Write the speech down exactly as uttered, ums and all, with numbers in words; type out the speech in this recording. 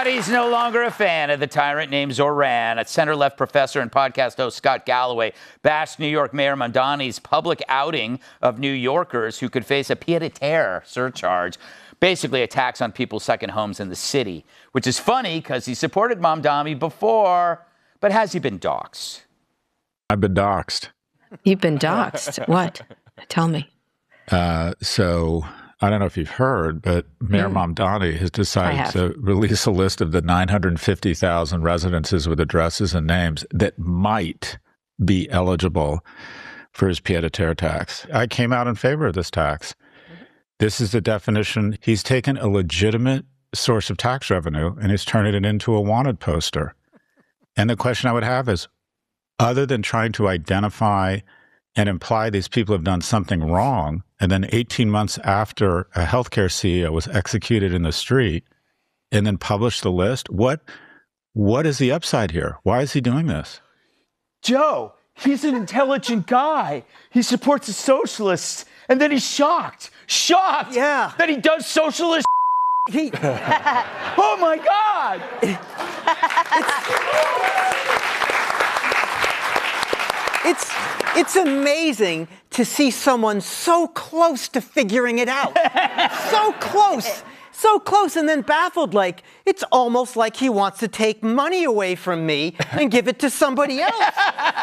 Everybody's no longer a fan of the tyrant named Zoran. A center-left professor and podcast host Scott Galloway bashed New York Mayor Mamdani's public outing of New Yorkers who could face a pied-à-terre surcharge, basically a tax on people's second homes in the city, which is funny because he supported Mamdani before, but has he been doxxed? I've been doxxed. You've been doxxed? What? Tell me. Uh, so I don't know if you've heard, but Mayor mm. Mamdani has decided to release a list of the nine hundred fifty thousand residences with addresses and names that might be eligible for his pied-à-terre tax. I came out in favor of this tax. This is the definition. He's taken a legitimate source of tax revenue and he's turning it into a wanted poster. And the question I would have is, other than trying to identify and imply these people have done something wrong, and then eighteen months after a healthcare C E O was executed in the street and then published the list, what what is the upside here? Why is he doing this? Joe, he's an intelligent guy. He supports the socialists, and then he's shocked, shocked yeah. that he does socialist he Oh my God! It's, it's amazing to see someone so close to figuring it out. So close, so close, and then baffled, like, it's almost like he wants to take money away from me and give it to somebody else.